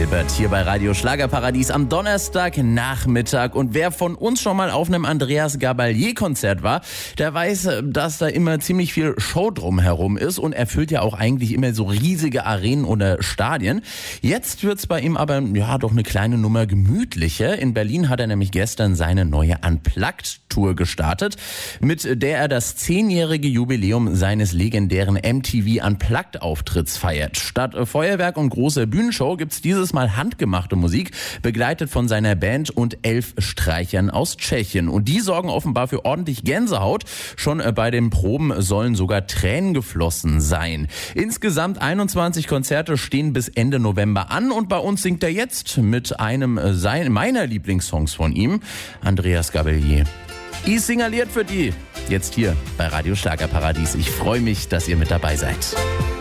Gilbert hier bei Radio Schlagerparadies am Donnerstagnachmittag. Und wer von uns schon mal auf einem Andreas Gabalier-Konzert war, der weiß, dass da immer ziemlich viel Show drumherum ist. Und er füllt ja auch eigentlich immer so riesige Arenen oder Stadien. Jetzt wird's bei ihm aber doch eine kleine Nummer gemütlicher. In Berlin hat er nämlich gestern seine neue Unplugged-Tour gestartet, mit der er das 10-jährige Jubiläum seines legendären MTV Unplugged-Auftritts feiert. Statt Feuerwerk und großer Bühnenshow gibt's dieses Mal handgemachte Musik, begleitet von seiner Band und 11 Streichern aus Tschechien. Und die sorgen offenbar für ordentlich Gänsehaut. Schon bei den Proben sollen sogar Tränen geflossen sein. Insgesamt 21 Konzerte stehen bis Ende November an und bei uns singt er jetzt mit einem meiner Lieblingssongs von ihm, Andreas Gabalier. Ich singaliert für die. Jetzt hier bei Radio Schlagerparadies. Ich freue mich, dass ihr mit dabei seid.